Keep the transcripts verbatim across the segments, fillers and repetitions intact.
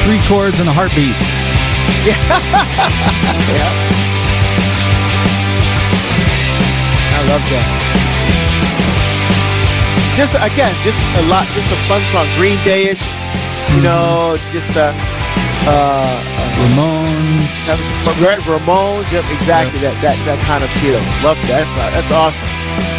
Three chords and a heartbeat. Yeah. Yeah. I love that. Just again, just a lot, just a fun song, Green Day-ish. You know, just a uh, uh, Ramones. That was fun. Ramones. Yep, exactly. Yep. That that that kind of feel. Love that. That's, uh, that's awesome.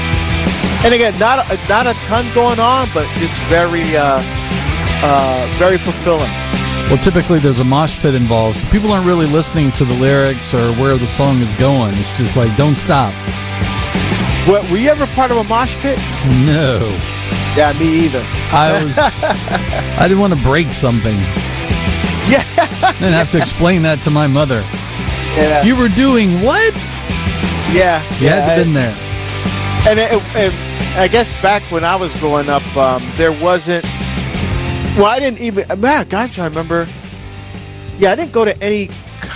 And again, not a, not a ton going on, but just very uh, uh, very fulfilling. Well, typically there's a mosh pit involved, so people aren't really listening to the lyrics or where the song is going. It's just like, don't stop. What, were you ever part of a mosh pit? No. Yeah, me either. I was. I didn't want to break something. Yeah. Then have to explain that to my mother. Yeah. You were doing what? Yeah. You yeah, had to been there. And it, it, I guess back when I was growing up, um, there wasn't. Well, I didn't even. Man, God, I'm trying to remember. Yeah, I didn't go to any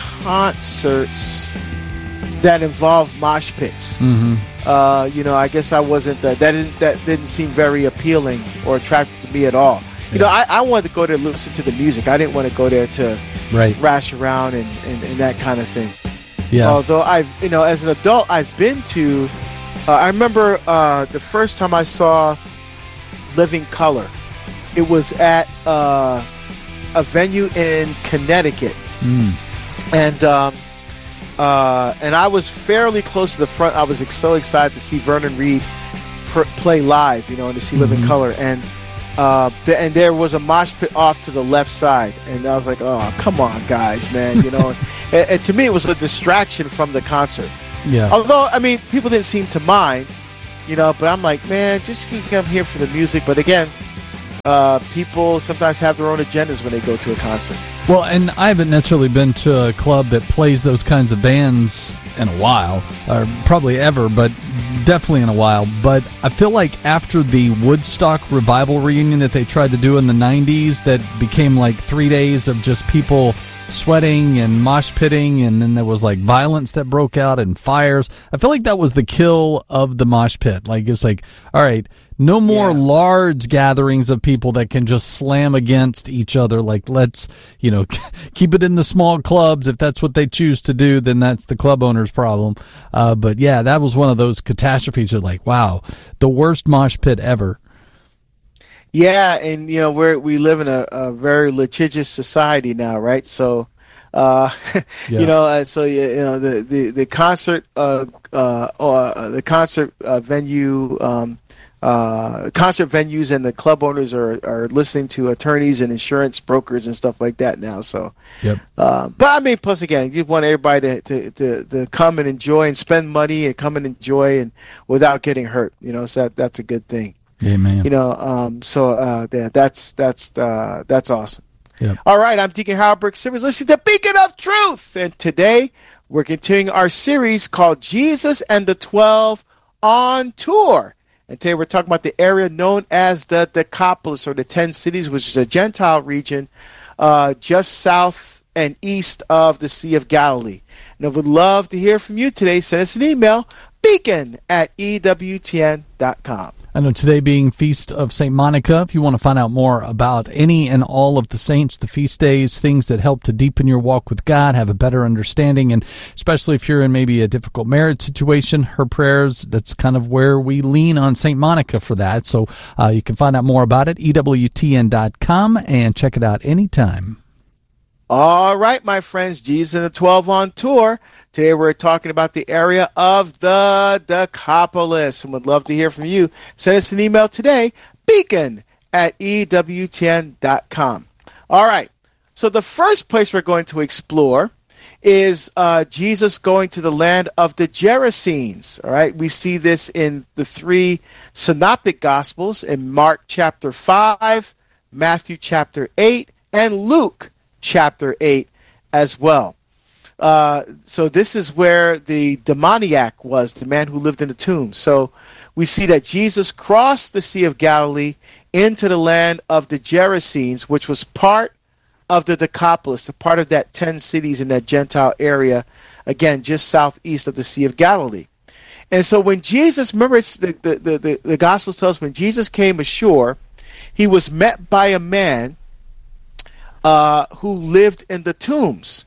concerts that involved mosh pits. Mm-hmm. Uh, you know, I guess I wasn't. Uh, that didn't that didn't seem very appealing or attractive to me at all. You know, I, I wanted to go there to listen to the music. I didn't want to go there to right. thrash around and, and, and that kind of thing. Yeah. Although I've, you know, as an adult, I've been to. Uh, I remember uh, the first time I saw Living Colour. It was at uh, a venue in Connecticut, mm. and um, uh, and I was fairly close to the front. I was ex- so excited to see Vernon Reid per- play live, you know, and to see mm-hmm. Living Colour, and uh, th- and there was a mosh pit off to the left side, and I was like, oh, come on, guys, man, you know. and, and to me, it was a distraction from the concert. Yeah. Although, I mean, people didn't seem to mind, you know, but I'm like, man, just come here for the music. But again. Uh, people sometimes have their own agendas when they go to a concert. Well, and I haven't necessarily been to a club that plays those kinds of bands in a while, or probably ever, but definitely in a while. But I feel like after the Woodstock revival reunion that they tried to do in the nineties, that became like three days of just people sweating and mosh pitting, and then there was like violence that broke out and fires. I feel like that was the kill of the mosh pit. Like, it's like, all right, no more yeah. large gatherings of people that can just slam against each other. Like, let's, you know, keep it in the small clubs. If that's what they choose to do, then that's the club owner's problem. Uh, but yeah, that was one of those catastrophes. You're like, wow, the worst mosh pit ever. Yeah, and you know, we're we live in a, a very litigious society now, right? So, uh, yeah. you know, uh, so you know the the the concert, uh, uh, uh the concert uh, venue, um, uh, concert venues, and the club owners are are listening to attorneys and insurance brokers and stuff like that now. So, yep. Uh, but I mean, plus again, you want everybody to, to to to come and enjoy and spend money and come and enjoy and without getting hurt. You know, so that that's a good thing. Amen. You know, um, so uh, yeah, that's that's uh, that's awesome. Yep. All right, I'm Deacon Harold Brick Simmons, listening to Beacon of Truth, and today we're continuing our series called Jesus and the Twelve on Tour. And today we're talking about the area known as the Decapolis, or the Ten Cities, which is a Gentile region uh, just south and east of the Sea of Galilee. And I would love to hear from you today. Send us an email, beacon at E W T N dot com. I know today being Feast of Saint Monica, if you want to find out more about any and all of the saints, the feast days, things that help to deepen your walk with God, have a better understanding, and especially if you're in maybe a difficult marriage situation, her prayers, that's kind of where we lean on Saint Monica for that. So uh, you can find out more about it, E W T N dot com, and check it out anytime. All right, my friends, Jesus and the Twelve on Tour. Today we're talking about the area of the Decapolis, and would love to hear from you. Send us an email today, beacon at E W T N dot com. All right, so the first place we're going to explore is uh, Jesus going to the land of the Gerasenes. All right, we see this in the three synoptic gospels, in Mark chapter five, Matthew chapter eight, and Luke chapter eight as well. Uh, so this is where the demoniac was, the man who lived in the tomb. So we see that Jesus crossed the Sea of Galilee into the land of the Gerasenes, which was part of the Decapolis, a part of that ten cities in that Gentile area, again, just southeast of the Sea of Galilee. And so when Jesus, remember it's the, the, the, the, the Gospel tells us when Jesus came ashore, he was met by a man uh, who lived in the tombs.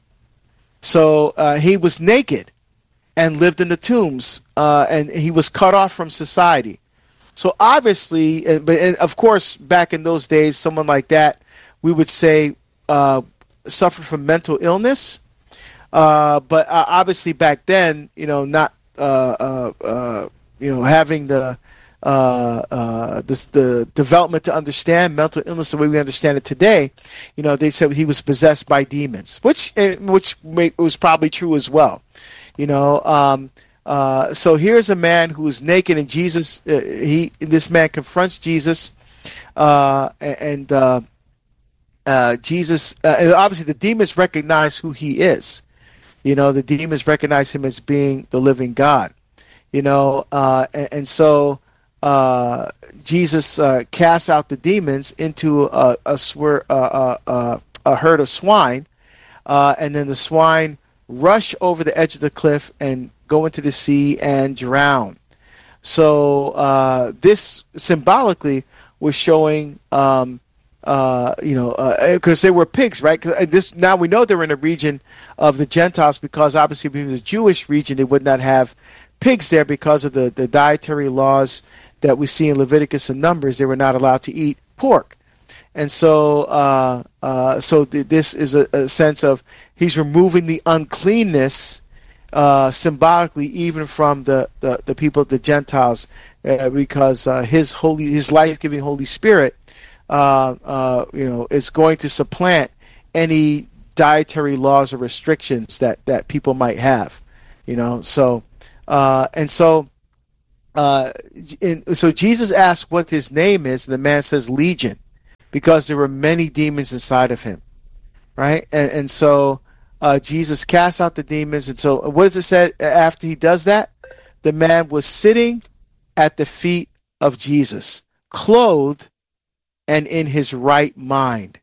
So uh, he was naked and lived in the tombs, uh, and he was cut off from society. So obviously, and, but and of course, back in those days, someone like that, we would say, uh, suffered from mental illness. Uh, but uh, obviously, back then, you know, not uh, uh, uh, you know having the uh, uh, this, the development to understand mental illness the way we understand it today, you know, they said he was possessed by demons, which which was probably true as well. You know. Um, Uh, so here's a man who is naked, and Jesus, uh, he, this man confronts Jesus, uh, and uh, uh, Jesus, uh, and obviously the demons recognize who he is. You know, the demons recognize him as being the living God. You know, uh, and, and so uh, Jesus uh, casts out the demons into a a, swir- uh, uh, a herd of swine, uh, and then the swine rush over the edge of the cliff and go into the sea and drown. So uh, this symbolically was showing, um, uh, you know, because uh, they were pigs, right? Cause this now we know they're in a region of the Gentiles, because obviously if it was a Jewish region, they would not have pigs there because of the, the dietary laws that we see in Leviticus and Numbers. They were not allowed to eat pork. And so, uh, uh, so th- this is a, a sense of he's removing the uncleanness, uh, symbolically, even from the, the, the people of the Gentiles, uh, because uh, his holy, his life-giving Holy Spirit, uh, uh, you know, is going to supplant any dietary laws or restrictions that, that people might have, you know. So, uh, and so, uh, in, so Jesus asked what his name is, and the man says Legion, because there were many demons inside of him, right? And, and so uh, Jesus casts out the demons. And so what does it say after he does that? The man was sitting at the feet of Jesus, clothed and in his right mind.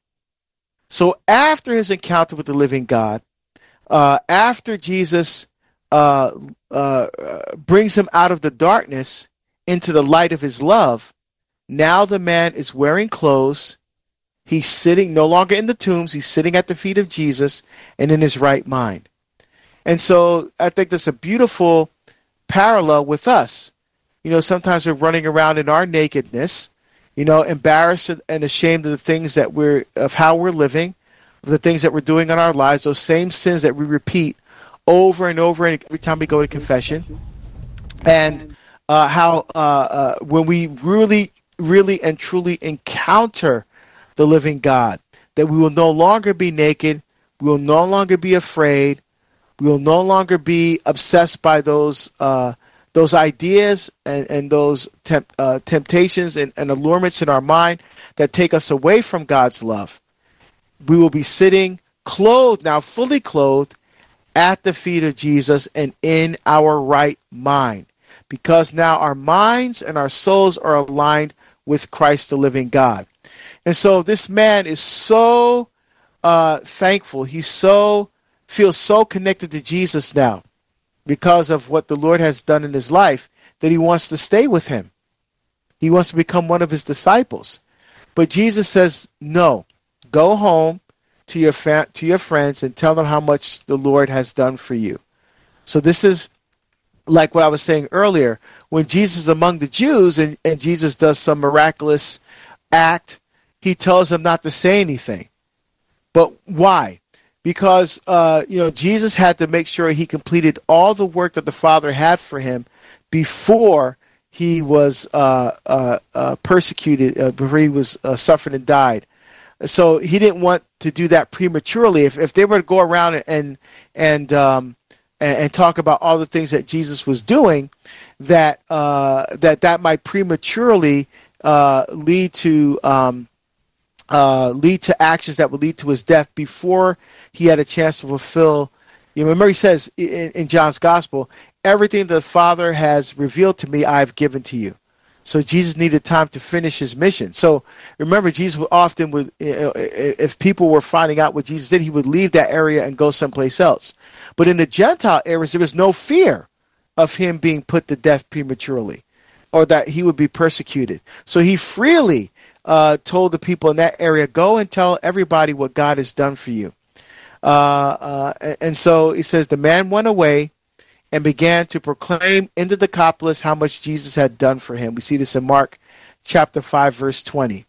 So after his encounter with the living God, uh, after Jesus uh, uh, brings him out of the darkness into the light of his love, now the man is wearing clothes. He's sitting no longer in the tombs. He's sitting at the feet of Jesus and in his right mind. And so I think that's a beautiful parallel with us. You know, sometimes we're running around in our nakedness, you know, embarrassed and ashamed of the things that we're, of how we're living, of the things that we're doing in our lives, those same sins that we repeat over and over and every time we go to confession. And uh, how uh, uh, when we really, really and truly encounter the living God, that we will no longer be naked, we will no longer be afraid, we will no longer be obsessed by those uh, those ideas and, and those temp, uh, temptations and, and allurements in our mind that take us away from God's love. We will be sitting clothed, now fully clothed, at the feet of Jesus and in our right mind, because now our minds and our souls are aligned with Christ, the living God. And so this man is so uh, thankful. He so feels so connected to Jesus now because of what the Lord has done in his life that he wants to stay with him. He wants to become one of his disciples. But Jesus says, no, go home to your fa- to your friends and tell them how much the Lord has done for you. So this is like what I was saying earlier. When Jesus is among the Jews and, and Jesus does some miraculous act, he tells them not to say anything. But why? Because, uh, you know, Jesus had to make sure he completed all the work that the Father had for him before he was uh, uh, uh, persecuted, uh, before he was uh, suffered and died. So he didn't want to do that prematurely. If if they were to go around and and um, and, and talk about all the things that Jesus was doing, that uh, that that might prematurely uh, lead to um, uh, lead to actions that would lead to his death before he had a chance to fulfill. You remember he says in, in John's Gospel, everything the Father has revealed to me, I have given to you. So Jesus needed time to finish his mission. So remember, Jesus would often would, if people were finding out what Jesus did, he would leave that area and go someplace else. But in the Gentile areas, there was no fear of him being put to death prematurely, or that he would be persecuted. So he freely uh, told the people in that area, go and tell everybody what God has done for you. Uh, uh, and, and so he says the man went away and began to proclaim in the Decapolis how much Jesus had done for him. We see this in Mark chapter five, verse twenty.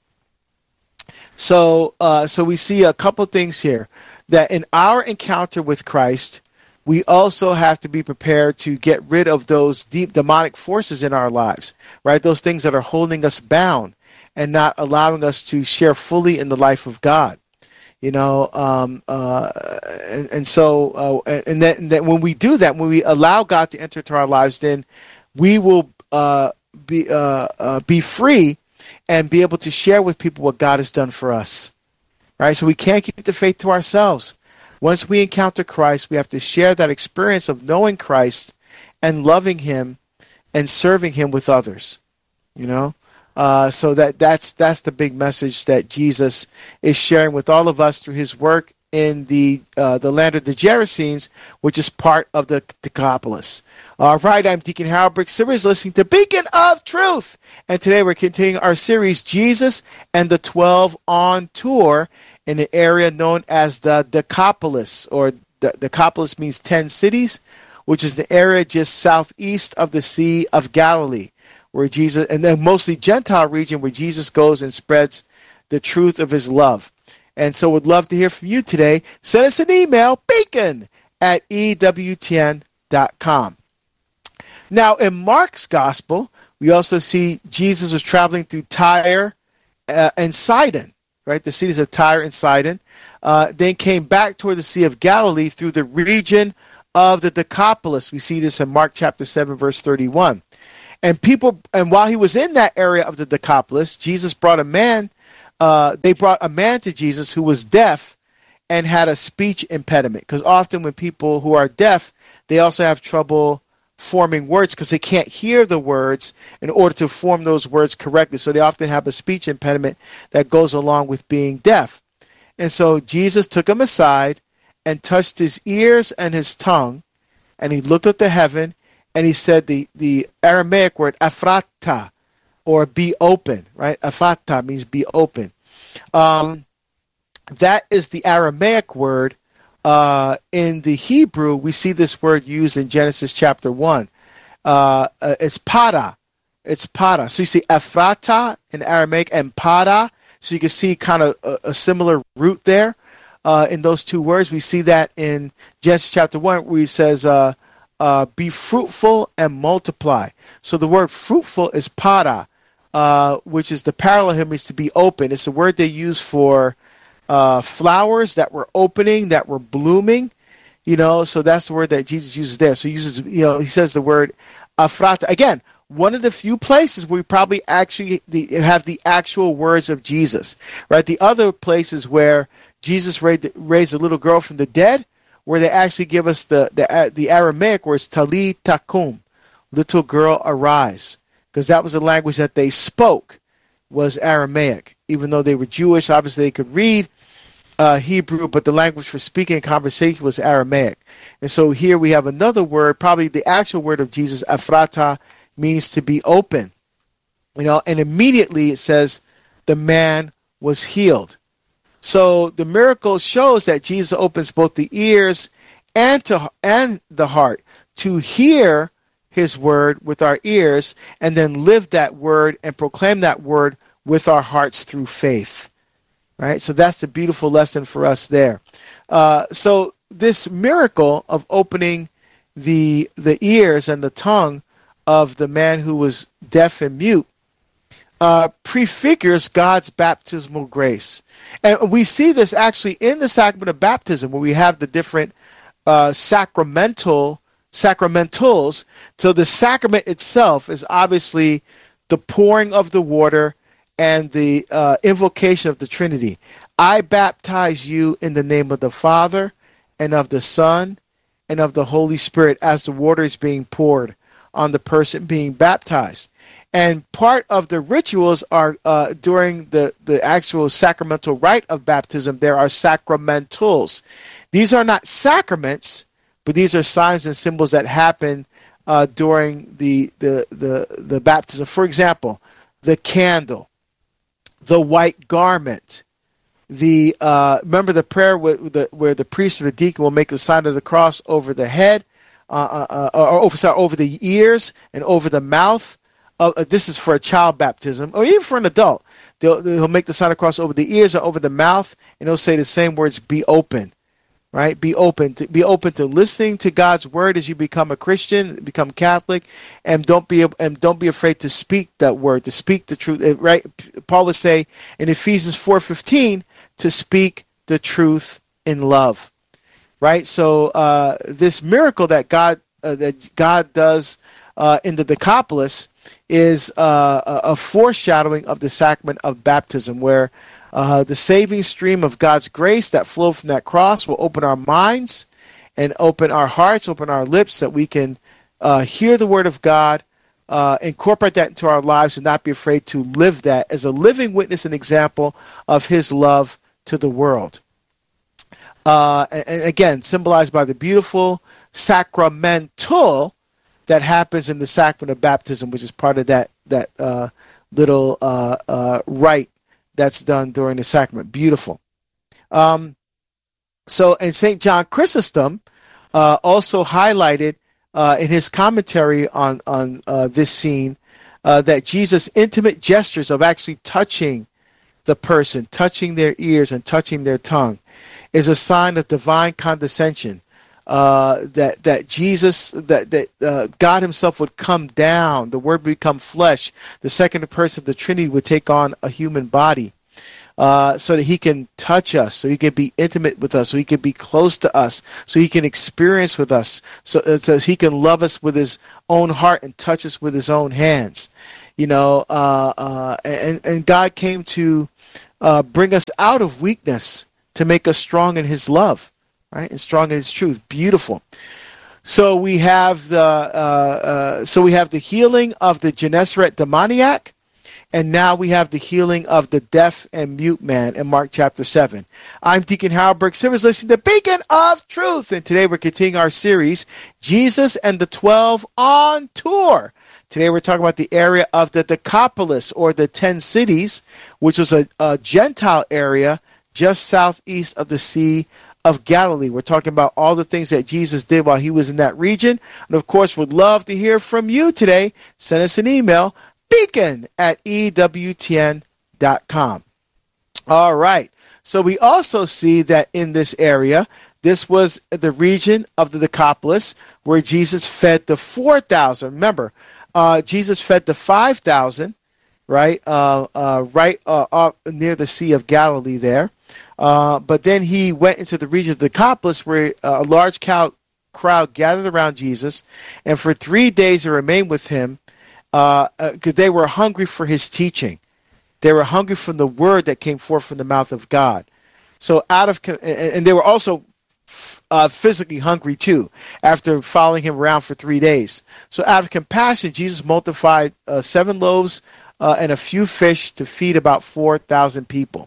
So, uh, so we see a couple things here, that in our encounter with Christ, we also have to be prepared to get rid of those deep demonic forces in our lives, right? Those things that are holding us bound and not allowing us to share fully in the life of God. You know, um, uh, and, and so, uh, and that, and that when we do that, when we allow God to enter into our lives, then we will uh, be uh, uh, be free and be able to share with people what God has done for us, right? So we can't keep the faith to ourselves. Once we encounter Christ, we have to share that experience of knowing Christ and loving Him and serving Him with others, you know? Uh, so that that's that's the big message that Jesus is sharing with all of us through His work in the uh, the land of the Gerasenes, which is part of the Decapolis. All right, I'm Deacon Harold Brick Sivers, listening to Beacon of Truth, and today we're continuing our series, Jesus and the Twelve on Tour, in an area known as the Decapolis, or the Decapolis means ten cities, which is the area just southeast of the Sea of Galilee, where Jesus, and then mostly Gentile region, where Jesus goes and spreads the truth of His love. And so would love to hear from you today. Send us an email, beacon at E W T N dot com. Now, in Mark's gospel, we also see Jesus was traveling through Tyre uh, and Sidon, right? The cities of Tyre and Sidon. Uh, then came back toward the Sea of Galilee through the region of the Decapolis. We see this in Mark chapter seven, verse thirty-one. And people, and while he was in that area of the Decapolis, Jesus brought a man, uh, they brought a man to Jesus who was deaf and had a speech impediment. Because often when people who are deaf, they also have trouble forming words because they can't hear the words in order to form those words correctly. So they often have a speech impediment that goes along with being deaf. And so Jesus took him aside and touched his ears and his tongue, and he looked up to heaven, and he said the, the Aramaic word aphrata, or be open, right? Aphrata means be open. Um, that is the Aramaic word. Uh, in the Hebrew, we see this word used in Genesis chapter one. Uh, uh, it's pada. It's pada. So you see aphrata in Aramaic and pada. So you can see kind of a, a similar root there uh, in those two words. We see that in Genesis chapter one, where he says, uh, uh, be fruitful and multiply. So the word fruitful is pada, uh, which is the parallel here means to be open. It's a word they use for uh, flowers that were opening, that were blooming, you know, so that's the word that Jesus uses there. So he uses, you know, he says the word aphrata. Again, one of the few places where we probably actually the, have the actual words of Jesus, right? The other places where Jesus raised, raised a little girl from the dead, where they actually give us the the, the Aramaic words, tali takum, little girl arise, because that was the language that they spoke, was Aramaic. Even though they were Jewish, obviously they could read uh, Hebrew, but the language for speaking and conversation was Aramaic. And so here we have another word, probably the actual word of Jesus, aphrata, means to be open, you know, and immediately it says the man was healed. So the miracle shows that Jesus opens both the ears and to and the heart to hear his word with our ears, and then live that word and proclaim that word with our hearts through faith. Right? So that's the beautiful lesson for us there. Uh, so this miracle of opening the the ears and the tongue of the man who was deaf and mute uh, prefigures God's baptismal grace. And we see this actually in the sacrament of baptism, where we have the different uh, sacramental sacramentals. So the sacrament itself is obviously the pouring of the water and the uh, invocation of the Trinity. I baptize you in the name of the Father and of the Son and of the Holy Spirit, as the water is being poured on the person being baptized. And part of the rituals are uh, during the, the actual sacramental rite of baptism, there are sacramentals. These are not sacraments, but these are signs and symbols that happen uh, during the, the, the, the baptism. For example, the candle. the white garment. The uh, remember the prayer where the, where the priest or the deacon will make the sign of the cross over the head, uh, uh, or over sorry, over the ears and over the mouth. Uh, this is for a child baptism, or even for an adult. They'll, they'll make the sign of the cross over the ears or over the mouth, and they'll say the same words: "Be open." Right? Be open to be open to listening to God's word as you become a Christian, become Catholic, and don't be and don't be afraid to speak that word, to speak the truth. Right? Paul would say in Ephesians four fifteen to speak the truth in love. Right? So uh, this miracle that God uh, that God does uh, in the Decapolis is uh, a foreshadowing of the sacrament of baptism, where Uh, the saving stream of God's grace that flowed from that cross will open our minds and open our hearts, open our lips, that we can uh, hear the word of God, uh, incorporate that into our lives, and not be afraid to live that as a living witness and example of his love to the world. Uh, and, and again, symbolized by the beautiful sacramental that happens in the sacrament of baptism, which is part of that, that uh, little uh, uh, rite that's done during the sacrament. Beautiful. Um, so, and Saint John Chrysostom uh, also highlighted uh, in his commentary on on uh, this scene uh, that Jesus' intimate gestures of actually touching the person, touching their ears and touching their tongue, is a sign of divine condescension. Uh, that that Jesus, that that uh, God Himself would come down, the Word would become flesh, the second person of the Trinity would take on a human body, uh, so that He can touch us, so He can be intimate with us, so He can be close to us, so He can experience with us, so, so He can love us with His own heart and touch us with His own hands, you know. Uh, uh, and and God came to uh, bring us out of weakness to make us strong in His love. Right, and strong in His truth. Beautiful. So we have the uh, uh, so we have the healing of the Gennesaret demoniac, and now we have the healing of the deaf and mute man in Mark chapter seven. I'm Deacon Harold Burke Sivers, listening to Beacon of Truth, and today we're continuing our series, Jesus and the Twelve on Tour. Today we're talking about the area of the Decapolis, or the Ten Cities, which was a, a Gentile area just southeast of the Sea of Galilee. We're talking about all the things that Jesus did while He was in that region. And of course, would love to hear from you today. Send us an email, beacon at E W T N dot com. All right. So we also see that in this area, this was the region of the Decapolis where Jesus fed the four thousand. Remember, uh, Jesus fed the five thousand, right? Uh, uh, right uh, up near the Sea of Galilee there. Uh, but then He went into the region of the Decapolis, where uh, a large cow- crowd gathered around Jesus, and for three days they remained with Him because uh, uh, they were hungry for His teaching. They were hungry from the word that came forth from the mouth of God. So out of and they were also uh, physically hungry too after following Him around for three days. So out of compassion, Jesus multiplied uh, seven loaves uh, and a few fish to feed about four thousand people.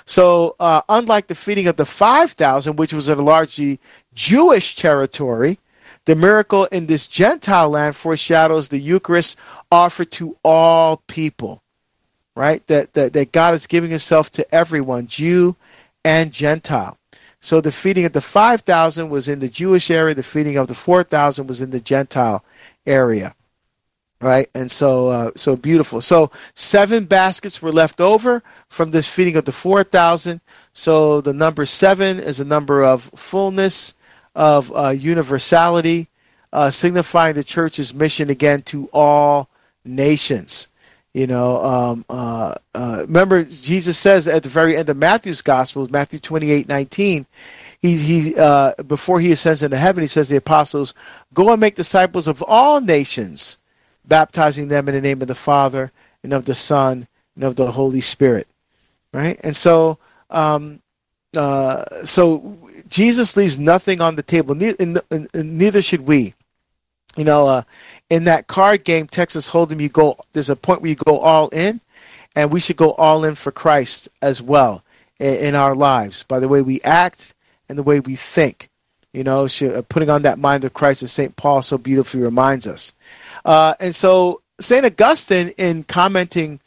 So uh, unlike the feeding of the five thousand, which was in a largely Jewish territory, the miracle in this Gentile land foreshadows the Eucharist offered to all people, right? That, that, that God is giving Himself to everyone, Jew and Gentile. So the feeding of the five thousand was in the Jewish area. The feeding of the four thousand was in the Gentile area. Right, and so uh, so beautiful. So seven baskets were left over from this feeding of the four thousand. So the number seven is a number of fullness, of uh, universality, uh, signifying the church's mission again to all nations. You know, um, uh, uh, remember Jesus says at the very end of Matthew's Gospel, Matthew twenty-eight nineteen, he he uh, before He ascends into heaven, He says to the apostles, "Go and make disciples of all nations, baptizing them in the name of the Father and of the Son and of the Holy Spirit." Right? And so um, uh, so Jesus leaves nothing on the table, neither, neither should we. You know, uh, in that card game, Texas Hold'em, you go, there's a point where you go all in, and we should go all in for Christ as well in, in our lives, by the way we act and the way we think. You know, putting on that mind of Christ, as Saint Paul so beautifully reminds us. Uh, and so Saint Augustine, in commenting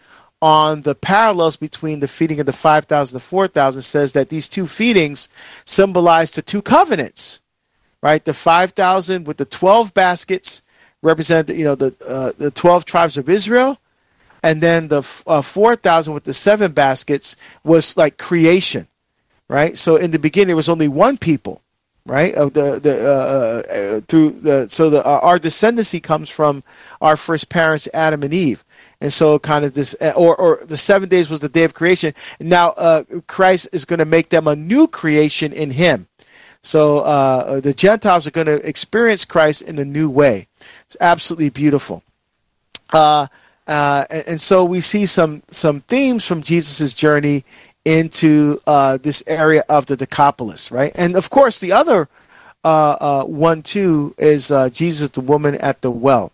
on the parallels between the feeding of the five thousand and the four thousand, says that these two feedings symbolize the two covenants, right? The five thousand with the twelve baskets represent, you know, the uh, the twelve tribes of Israel, and then the uh, four thousand with the seven baskets was like creation, right? So in the beginning, there was only one people, right? Of the the uh, uh, through the so the uh, our descendancy comes from our first parents, Adam and Eve. And so kind of this, or, or the seven days was the day of creation. And now uh, Christ is going to make them a new creation in him. So uh, the Gentiles are going to experience Christ in a new way. It's absolutely beautiful. Uh, uh, and, and so we see some some themes from Jesus' journey into uh, this area of the Decapolis, right? And of course, the other uh, uh, one too is uh, Jesus, the woman at the well.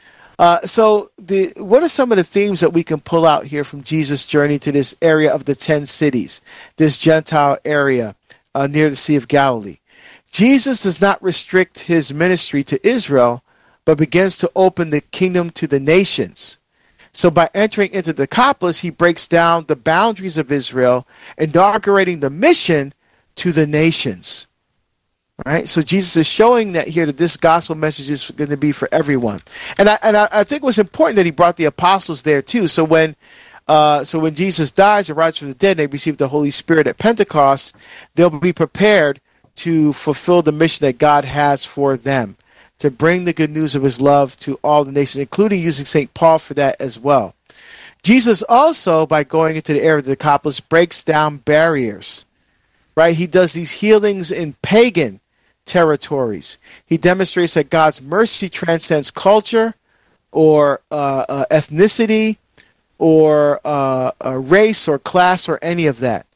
Uh, so the what are some of the themes that we can pull out here from Jesus' journey to this area of the ten cities, this Gentile area uh, near the Sea of Galilee? Jesus does not restrict his ministry to Israel, but begins to open the kingdom to the nations. So by entering into the Decapolis, he breaks down the boundaries of Israel, inaugurating the mission to the nations. Right, so Jesus is showing that here that this gospel message is going to be for everyone, and I and I, I think it was important that he brought the apostles there too. So when, uh, so when Jesus dies and rises from the dead, and they receive the Holy Spirit at Pentecost, they'll be prepared to fulfill the mission that God has for them, to bring the good news of his love to all the nations, including using Saint Paul for that as well. Jesus also, by going into the area of the Decapolis, breaks down barriers. Right, he does these healings in pagan territories. He demonstrates that God's mercy transcends culture or uh, uh, ethnicity or uh, uh, race or class or any of that.